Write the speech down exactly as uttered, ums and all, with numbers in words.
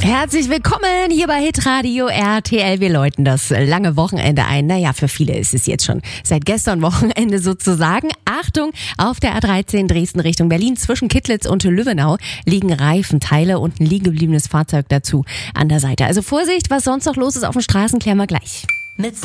Herzlich willkommen hier bei Hitradio R T L. Wir läuten das lange Wochenende ein. Naja, für viele ist es jetzt schon seit gestern Wochenende sozusagen. Achtung, auf der A dreizehn Dresden Richtung Berlin zwischen Kittlitz und Lübbenau liegen Reifenteile und ein liegen gebliebenes Fahrzeug dazu an der Seite. Also Vorsicht, was sonst noch los ist auf den Straßen, klären wir gleich. Mit